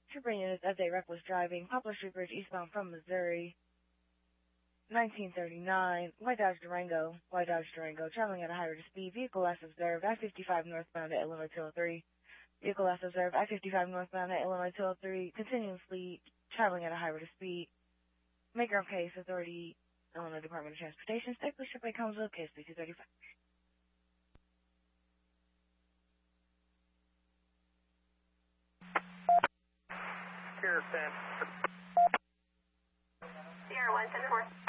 Trooper units, update reckless driving. Poplar Street Bridge eastbound from Missouri. 1939, White Dodge Durango, traveling at a high rate of speed. Vehicle last observed, I-55 northbound at Illinois 203. Vehicle last observed, I-55 northbound at Illinois 203, continuously traveling at a high rate of speed. Make your own case, Authority, Illinois Department of Transportation. State Police Trooper Collinsville, case 235. Sierra 10. Sierra 174.